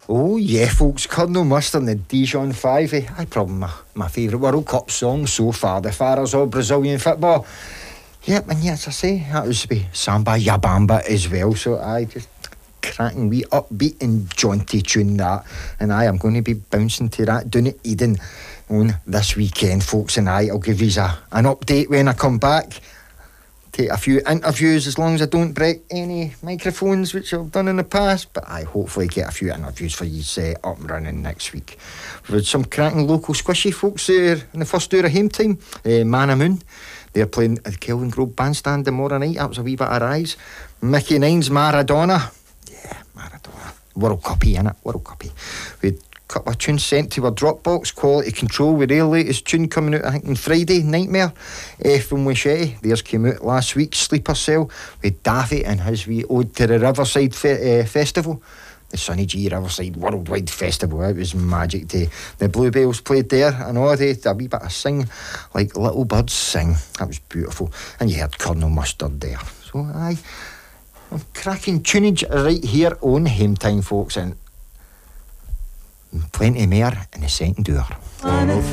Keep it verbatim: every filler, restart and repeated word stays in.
Oh yeah, folks, Colonel Mustard and the Dijon Five. Eh? I probably my, my favourite World Cup song so far. The Fathers of Brazilian football. Yep, and yes, I say that was be Samba Ya Bamba as well. So I just cracking wee upbeat and jaunty tune that, and I am going to be bouncing to that down at Eden on this weekend, folks. And I, I'll give you a, an update when I come back. Take a few interviews as long as I don't break any microphones, which I've done in the past, but I hopefully get a few interviews for you set up and running next week. With some cracking local squishy folks there in the first hour of Hame Time. uh, Manna Moon, they're playing at the Kelvin Grove Bandstand tomorrow night. That was a wee bit of rise. Mickey Nine's Maradona, yeah, Maradona, World Cuppy innit, World Cuppy. With couple of tunes sent to our Dropbox. Quality Control with their latest tune coming out I think on Friday, Nightmare. uh, from Wishetty, theirs came out last week. Sleeper Cell with Daffy and his wee ode to the Riverside fe- uh, Festival, the Sonny G Riverside Worldwide Festival. It was magic day. The Bluebells played there and all they did a wee bit of Sing Like Little Birds Sing. That was beautiful. And you heard Colonel Mustard there. So aye, I'm cracking tunage right here on Hame Time, folks, and plenty more in the second hour.